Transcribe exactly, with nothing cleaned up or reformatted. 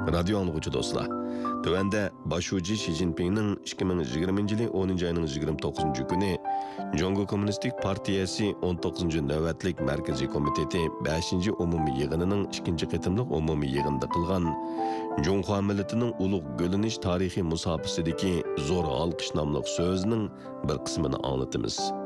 Radio anlıqçı dostlar. Tövende başucu Xi Jinping'nin ikki ming yigirmanchi yili o'ninchi ayning yigirma to'qqizinchi kuni Jongo Kommunistik Partiyasi o'n to'qqizinchi navbatlik markaziy komiteti beshinchi umumiy yig'inining ikkinchi qitimliq umumiy yig'inida qilgan Jonghua millatining ulug' gulinish tarixiy musobasidagi zo'r olqish nomli so'zining bir qismini anglatamiz.